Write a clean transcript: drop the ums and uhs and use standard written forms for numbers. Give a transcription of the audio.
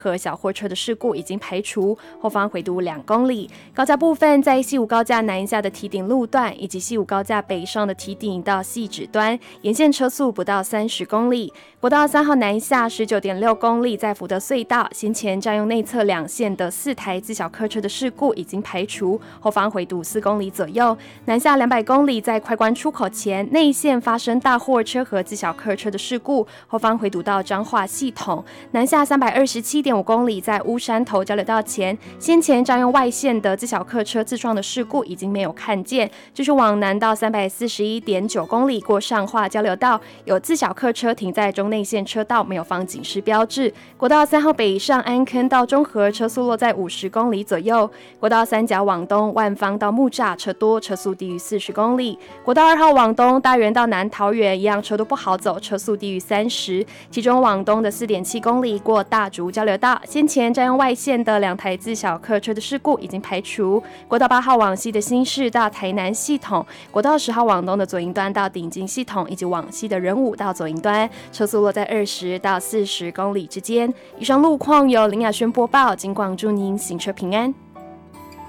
和小货车的事故已经排除，后方回堵2公里。高架部分，在西武高架南下的堤顶路段，以及西武高架北上的堤顶到汐止端，沿线车速不到30公里。国道3号南下19.6公里，在福德隧道，先前占用内侧2线的4台自小客车的事故已经排除，后方回堵4公里左右。南下200公里，在快关出口前，内线发生大货车和自小客车的事故，后方回堵到彰化系统。南下327.5公里，在乌山头交流道前，先前占用外线的自小客车自撞的事故已经没有看见。就是往南到341.9公里，过上化交流道，有自小客车停在中内线车道，没有放警示标志。国道3号北上安坑到中和，车速落在50公里左右。国道3甲往东万芳到木栅，车多，车速低于40公里。国道2号往东大园到南桃园一样，车都不好走，车速低于30。其中往东的4.7公里过大竹交流道，先前占用外线的2台自小客车的事故已经排除。国道8号往西的新市到台南系统，国道10号往东的左营端到顶金系统，以及往西的仁武到左营端，车速落在20到40公里之间。以上路况由林雅轩播报，警广祝您行车平安。